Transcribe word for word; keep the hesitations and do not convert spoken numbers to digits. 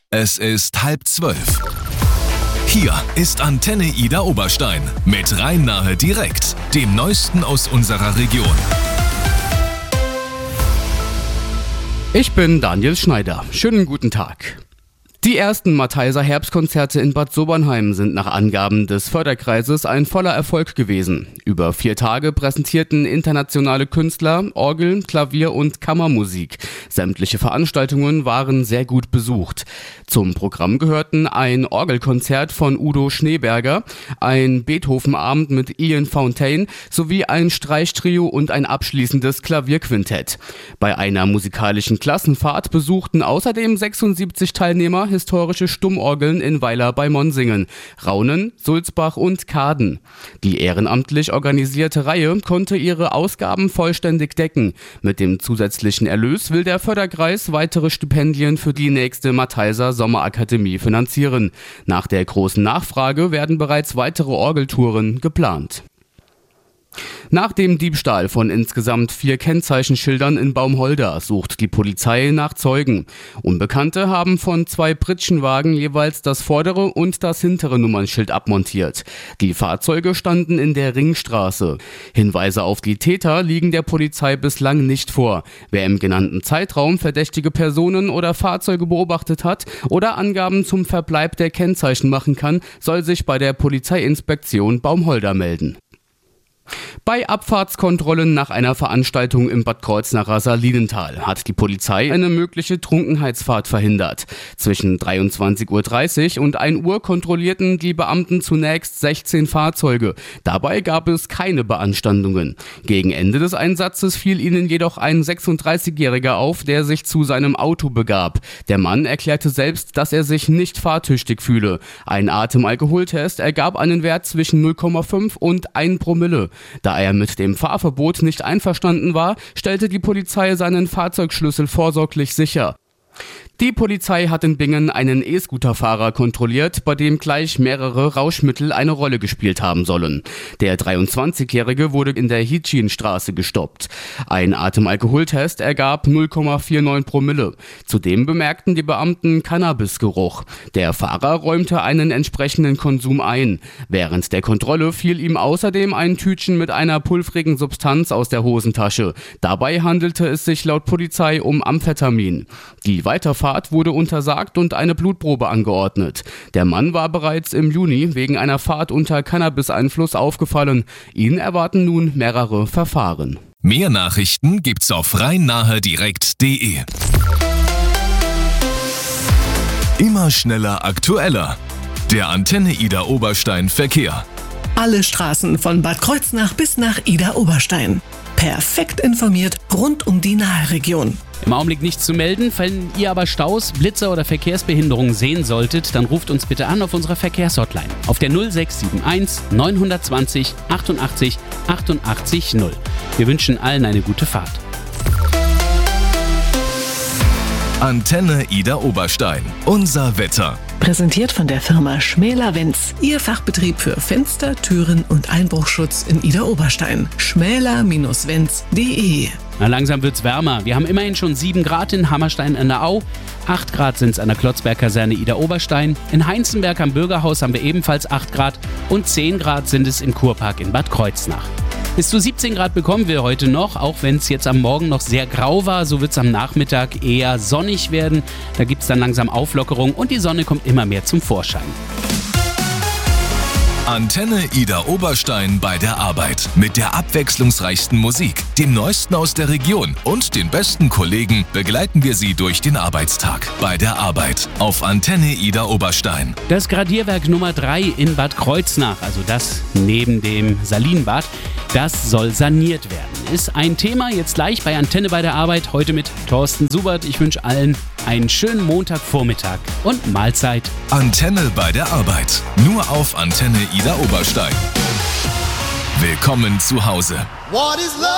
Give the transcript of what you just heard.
Es ist halb zwölf. Hier ist Antenne Ida Oberstein mit Rhein-Nahe direkt, dem Neuesten aus unserer Region. Ich bin Daniel Schneider. Schönen guten Tag. Die ersten Matheiser Herbstkonzerte in Bad Sobernheim sind nach Angaben des Förderkreises ein voller Erfolg gewesen. Über vier Tage präsentierten internationale Künstler Orgel, Klavier und Kammermusik. Sämtliche Veranstaltungen waren sehr gut besucht. Zum Programm gehörten ein Orgelkonzert von Udo Schneeberger, ein Beethoven-Abend mit Ian Fontaine sowie ein Streichtrio und ein abschließendes Klavierquintett. Bei einer musikalischen Klassenfahrt besuchten außerdem sechsundsiebzig Teilnehmer historische Stummorgeln in Weiler bei Monsinghen, Raunen, Sulzbach und Kaden. Die ehrenamtlich organisierte Reihe konnte ihre Ausgaben vollständig decken. Mit dem zusätzlichen Erlös will der Förderkreis weitere Stipendien für die nächste Matheiser Sommerakademie finanzieren. Nach der großen Nachfrage werden bereits weitere Orgeltouren geplant. Nach dem Diebstahl von insgesamt vier Kennzeichenschildern in Baumholder sucht die Polizei nach Zeugen. Unbekannte haben von zwei Pritschenwagen jeweils das vordere und das hintere Nummernschild abmontiert. Die Fahrzeuge standen in der Ringstraße. Hinweise auf die Täter liegen der Polizei bislang nicht vor. Wer im genannten Zeitraum verdächtige Personen oder Fahrzeuge beobachtet hat oder Angaben zum Verbleib der Kennzeichen machen kann, soll sich bei der Polizeiinspektion Baumholder melden. Bei Abfahrtskontrollen nach einer Veranstaltung im Bad Kreuznacher Salinental hat die Polizei eine mögliche Trunkenheitsfahrt verhindert. Zwischen dreiundzwanzig Uhr dreißig und ein Uhr kontrollierten die Beamten zunächst sechzehn Fahrzeuge. Dabei gab es keine Beanstandungen. Gegen Ende des Einsatzes fiel ihnen jedoch ein sechsunddreißigjähriger auf, der sich zu seinem Auto begab. Der Mann erklärte selbst, dass er sich nicht fahrtüchtig fühle. Ein Atemalkoholtest ergab einen Wert zwischen null Komma fünf und ein Promille. Da er mit dem Fahrverbot nicht einverstanden war, stellte die Polizei seinen Fahrzeugschlüssel vorsorglich sicher. Die Polizei hat in Bingen einen E-Scooter-Fahrer kontrolliert, bei dem gleich mehrere Rauschmittel eine Rolle gespielt haben sollen. Der dreiundzwanzigjährige wurde in der Hitchinstraße gestoppt. Ein Atemalkoholtest ergab null Komma neunundvierzig Promille. Zudem bemerkten die Beamten Cannabisgeruch. Der Fahrer räumte einen entsprechenden Konsum ein. Während der Kontrolle fiel ihm außerdem ein Tütchen mit einer pulvrigen Substanz aus der Hosentasche. Dabei handelte es sich laut Polizei um Amphetamin. Die Weiterfahrt wurde untersagt und eine Blutprobe angeordnet. Der Mann war bereits im Juni wegen einer Fahrt unter Cannabis-Einfluss aufgefallen. Ihn erwarten nun mehrere Verfahren. Mehr Nachrichten gibt's auf rhein-nahe direkt punkt de. Immer schneller, aktueller. Der Antenne Ida Oberstein Verkehr. Alle Straßen von Bad Kreuznach bis nach Ida Oberstein. Perfekt informiert rund um die Nahe-Region. Im Augenblick nichts zu melden. Wenn ihr aber Staus, Blitzer oder Verkehrsbehinderungen sehen solltet, dann ruft uns bitte an auf unserer Verkehrshotline auf der null sechs sieben eins neun zwei null achtundachtzig achtundachtzig null. Wir wünschen allen eine gute Fahrt. Antenne Ida Oberstein. Unser Wetter. Präsentiert von der Firma Schmäler-Wenz. Ihr Fachbetrieb für Fenster, Türen und Einbruchschutz in Ida Oberstein. schmäler Bindestrich wenz punkt de. Na, langsam wird's wärmer. Wir haben immerhin schon sieben Grad in Hammerstein an der Au. acht Grad sind es an der Klotzberg-Kaserne Ida Oberstein. In Heinzenberg am Bürgerhaus haben wir ebenfalls acht Grad. Und zehn Grad sind es im Kurpark in Bad Kreuznach. Bis zu siebzehn Grad bekommen wir heute noch, auch wenn es jetzt am Morgen noch sehr grau war, so wird es am Nachmittag eher sonnig werden. Da gibt es dann langsam Auflockerung und die Sonne kommt immer mehr zum Vorschein. Antenne Ida Oberstein bei der Arbeit. Mit der abwechslungsreichsten Musik, dem Neuesten aus der Region und den besten Kollegen begleiten wir Sie durch den Arbeitstag. Bei der Arbeit auf Antenne Ida Oberstein. Das Gradierwerk Nummer drei in Bad Kreuznach, also das neben dem Salinbad, das soll saniert werden. Ist ein Thema jetzt gleich bei Antenne bei der Arbeit. Heute mit Thorsten Subert. Ich wünsche allen einen schönen Montagvormittag und Mahlzeit. Antenne bei der Arbeit. Nur auf Antenne Ida Oberstein. Willkommen zu Hause. What is love?